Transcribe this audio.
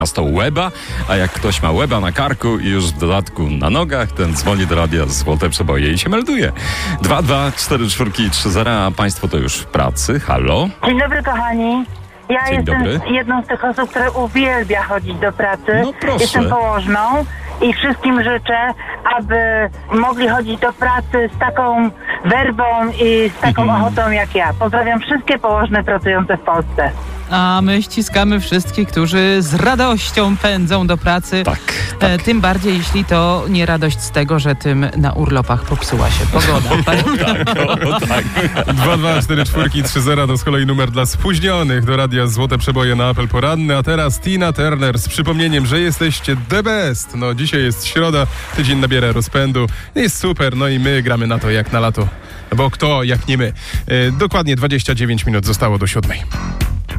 to łeba, a jak ktoś ma łeba na karku i już w dodatku na nogach, ten dzwoni do radia Złote Przeboje i się melduje. 22430, a państwo to już w pracy. Halo? Dzień dobry, kochani. Ja Dzień jestem dobry. jedną z tych osób, które uwielbia chodzić do pracy. No proszę. Jestem położną i wszystkim życzę, aby mogli chodzić do pracy z taką werwą i z taką ochotą jak ja. Pozdrawiam wszystkie położne pracujące w Polsce. A my ściskamy wszystkich, którzy z radością pędzą do pracy. Tak. Tym bardziej, jeśli to nie radość z tego, że tym na urlopach popsuła się pogoda. Tak. 22430 to z kolei numer dla spóźnionych do radia Złote Przeboje na apel poranny. A teraz Tina Turner z przypomnieniem, że jesteście the best. No dzisiaj jest środa, tydzień nabiera rozpędu. Jest super, no i my gramy na to jak na lato. Bo kto jak nie my. Dokładnie 29 minut zostało do 7.